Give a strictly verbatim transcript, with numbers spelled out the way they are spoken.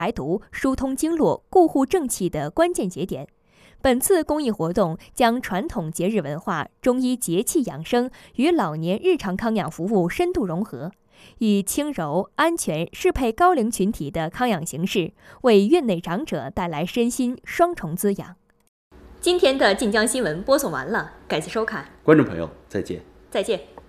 排毒、疏通经络、固护正气的关键节点。本次公益活动将传统节日文化、中医节气养生与老年日常康养服务深度融合，以轻柔、安全、适配高龄群体的康养形式，为院内长者带来身心双重滋养。今天的晋江新闻播送完了，感谢收看， 观众朋友再见。 再见。